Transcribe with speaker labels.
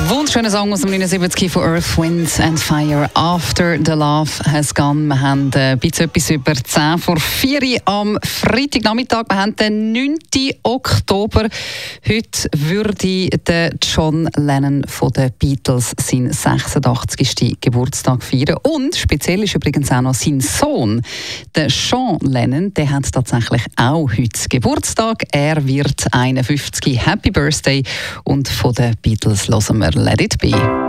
Speaker 1: Wunderschöner Song aus dem 79 von Earth, Wind and Fire. After the Love has gone. Wir haben etwas über 10 vor 4 Uhr am Freitagnachmittag. Wir haben den 9. Oktober. Heute würde der John Lennon von den Beatles seinen 86. Geburtstag feiern. Und speziell ist übrigens auch noch sein Sohn, der Sean Lennon. Der hat tatsächlich auch heute Geburtstag. Er wird 51. Happy Birthday. Und von den Beatles hören wir Let It Be.